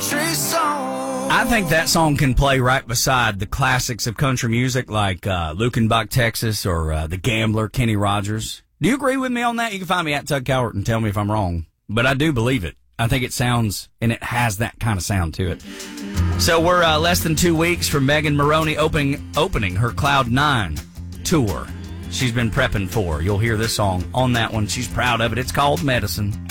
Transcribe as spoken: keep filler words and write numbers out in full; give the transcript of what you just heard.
country song. I think that song can play right beside the classics of country music like uh, Lukenbach, Texas, or uh, The Gambler, Kenny Rogers. Do you agree with me on that? You can find me at Tug Cowart and tell me if I'm wrong. But I do believe it. I think it sounds, and it has that kind of sound to it. So we're uh, less than two weeks from Megan Moroney opening, opening her Cloud Nine tour she's been prepping for. You'll hear this song on that one. She's proud of it. It's called Medicine.